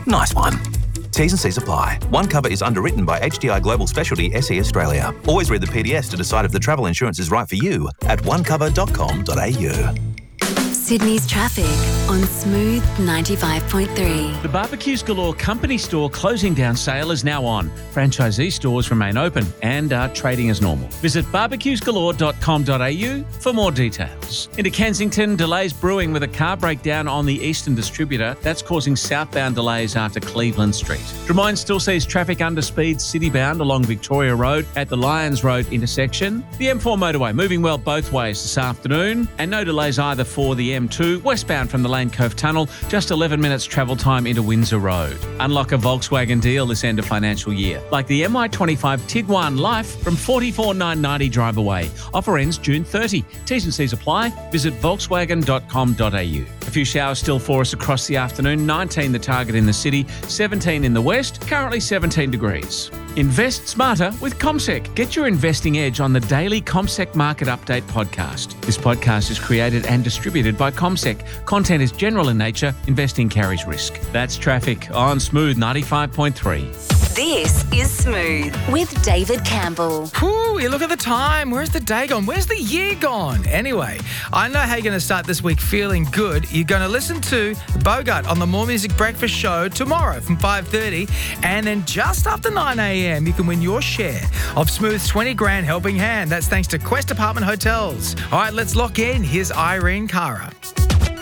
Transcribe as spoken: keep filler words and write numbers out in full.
Nice one. T's and C's apply. One Cover is underwritten by H D I Global Specialty S E Australia. Always read the P D S to decide if the travel insurance is right for you at one cover dot com dot a u. Sydney's traffic on Smooth ninety-five point three. The Barbecues Galore company store closing down sale is now on. Franchisee stores remain open and are trading as normal. Visit barbecues galore dot com dot a u for more details. Into Kensington, delays brewing with a car breakdown on the Eastern Distributor. That's causing southbound delays after Cleveland Street. Drummoyne still sees traffic under speed citybound along Victoria Road at the Lyons Road intersection. The M four motorway moving well both ways this afternoon, and no delays either for the M two westbound from the Lane Cove Tunnel, just eleven minutes travel time into Windsor Road. Unlock a Volkswagen deal this end of financial year, like the M Y twenty-five Tiguan Life from forty-four thousand nine hundred ninety drive away. Offer ends June thirtieth. T's and C's apply. Visit volkswagen dot com dot a u. A few showers still for us across the afternoon. nineteen the target in the city, seventeen in the west, currently seventeen degrees. Invest smarter with CommSec. Get your investing edge on the daily CommSec Market Update podcast. This podcast is created and distributed by CommSec. Content is general in nature. Investing carries risk. That's traffic on Smooth ninety-five point three. This is Smooth with David Campbell. Whew, you look at the time. Where's the day gone? Where's the year gone? Anyway, I know how you're going to start this week feeling good. You're going to listen to Bogart on the More Music Breakfast Show tomorrow from five thirty. And then just after nine a.m, you can win your share of Smooth's twenty grand helping hand. That's thanks to Quest Apartment Hotels. All right, let's lock in. Here's Irene Cara.